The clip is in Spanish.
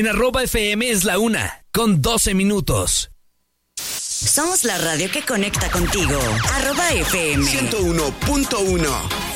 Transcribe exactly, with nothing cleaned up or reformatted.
En arroba F M es la una, con doce minutos. Somos la radio que conecta contigo. Arroba F M. ciento uno punto uno.